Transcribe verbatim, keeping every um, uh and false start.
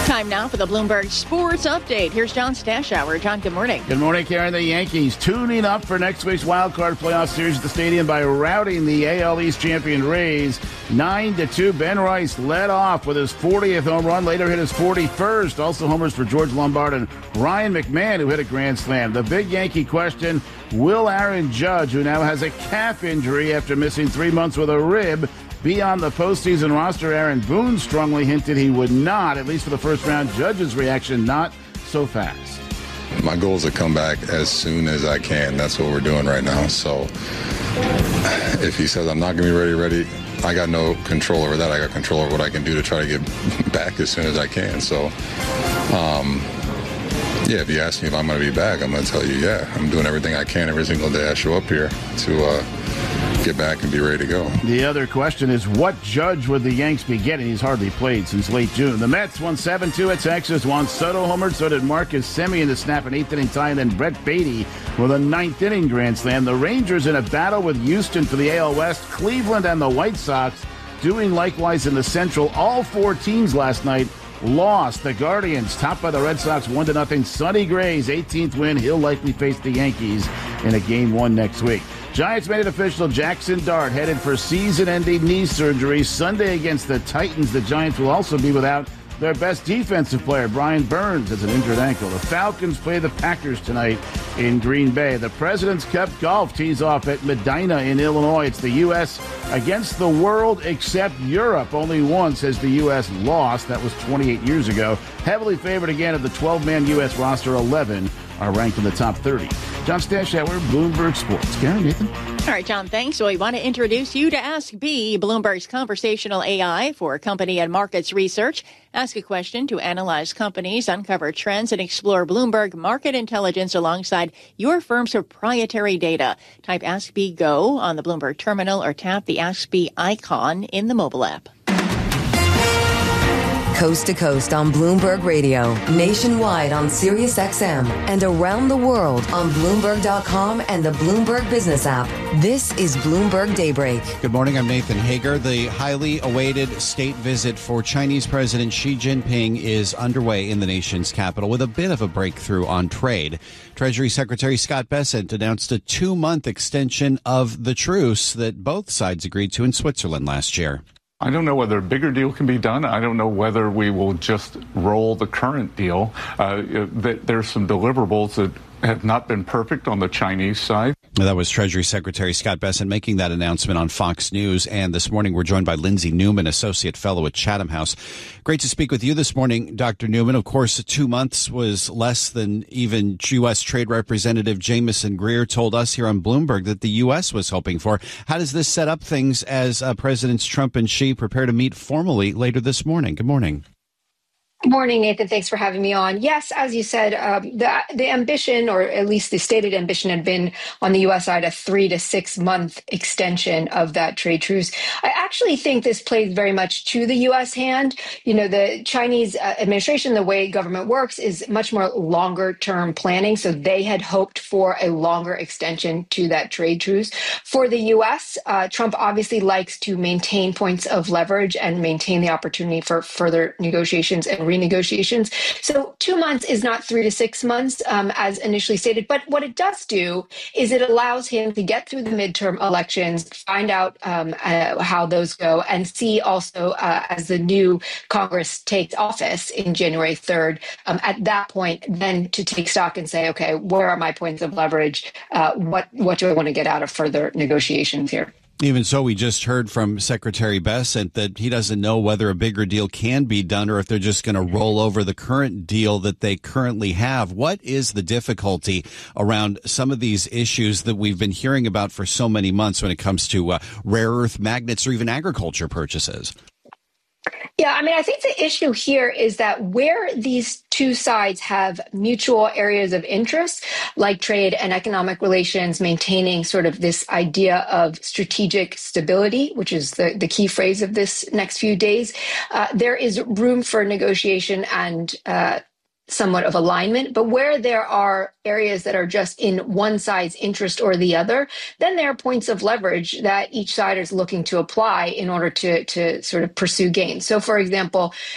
Time now for the Bloomberg Sports Update. Here's John Stashower. John, good morning. Good morning, Karen. The Yankees tuning up for next week's wild card playoff series at the stadium by routing the A L East champion Rays nine to two. Ben Rice led off with his fortieth home run, later hit his forty-first. Also homers for George Lombard and Ryan McMahon, who hit a grand slam. The big Yankee question, will Aaron Judge, who now has a calf injury after missing three months with a rib, be on the postseason roster? Aaron Boone strongly hinted he would not, at least for the first round. Judge's reaction, not so fast. My goal is to come back as soon as I can. That's what we're doing right now. So if he says I'm not going to be ready, ready, I got no control over that. I got control over what I can do to try to get back as soon as I can. So, um, yeah, if you ask me if I'm going to be back, I'm going to tell you, yeah, I'm doing everything I can every single day I show up here to uh, get back and be ready to go. The other question is, what Judge would the Yanks be getting? He's hardly played since late June. The Mets won seven two at Texas. Juan Soto homered, so did Marcus Semien to snap an eighth inning tie, and then Brett Beatty with a ninth inning grand slam. The Rangers in a battle with Houston for the A L West. Cleveland and the White Sox doing likewise in the Central. All four teams last night lost. The Guardians, topped by the Red Sox, one to nothing. Sonny Gray's eighteenth win. He'll likely face the Yankees in a game one next week. Giants made it official. Jackson Dart headed for season-ending knee surgery Sunday against the Titans. The Giants will also be without their best defensive player, Brian Burns, has an injured ankle. The Falcons play the Packers tonight in Green Bay. The President's Cup golf tees off at Medina in Illinois. It's the U S against the world except Europe. Only once has the U S lost. That was twenty-eight years ago. Heavily favored again of the twelve-man U S roster. eleven are ranked in the top thirty. John Stashower, Bloomberg Sports. Karen, Nathan? All right, John, thanks. So we want to introduce you to Ask B, Bloomberg's conversational A I for company and markets research. Ask a question to analyze companies, uncover trends, and explore Bloomberg market intelligence alongside your firm's proprietary data. Type Ask B Go on the Bloomberg terminal or tap the Ask B icon in the mobile app. Coast to coast on Bloomberg Radio, nationwide on Sirius X M, and around the world on Bloomberg dot com and the Bloomberg Business app. This is Bloomberg Daybreak. Good morning, I'm Nathan Hager. The highly awaited state visit for Chinese President Xi Jinping is underway in the nation's capital with a bit of a breakthrough on trade. Treasury Secretary Scott Bessent announced a two-month extension of the truce that both sides agreed to in Switzerland last year. I don't know whether a bigger deal can be done. I don't know whether we will just roll the current deal. Uh, there's some deliverables that have not been perfect on the Chinese side. That was Treasury Secretary Scott Bessent making that announcement on Fox News. And this morning we're joined by Lindsay Newman, Associate Fellow at Chatham House. Great to speak with you this morning, Doctor Newman. Of course, two months was less than even U S. Trade Representative Jamieson Greer told us here on Bloomberg that the U S was hoping for. How does this set up things as uh, Presidents Trump and Xi prepare to meet formally later this morning? Good morning. Good morning, Nathan. Thanks for having me on. Yes, as you said, um, the the ambition, or at least the stated ambition, had been on the U S side a three to six month extension of that trade truce. I actually think this plays very much to the U S hand. You know, the Chinese uh, administration, the way government works, is much more longer term planning. So they had hoped for a longer extension to that trade truce. For the U S, uh, Trump obviously likes to maintain points of leverage and maintain the opportunity for further negotiations and renegotiations. So two months is not three to six months, um, as initially stated. But what it does do is it allows him to get through the midterm elections, find out um, uh, how those go, and see also uh, as the new Congress takes office in January third, um, at that point, then to take stock and say, okay, where are my points of leverage? Uh, what, what do I want to get out of further negotiations here? Even so, we just heard from Secretary Bessent that he doesn't know whether a bigger deal can be done or if they're just going to roll over the current deal that they currently have. What is the difficulty around some of these issues that we've been hearing about for so many months when it comes to uh, rare earth magnets or even agriculture purchases? Yeah, I mean, I think the issue here is that where these two sides have mutual areas of interest, like trade and economic relations, maintaining sort of this idea of strategic stability, which is the, the key phrase of this next few days, uh, there is room for negotiation and uh, somewhat of alignment. But where there are areas that are just in one side's interest or the other, then there are points of leverage that each side is looking to apply in order to, to sort of pursue gains. So, for example,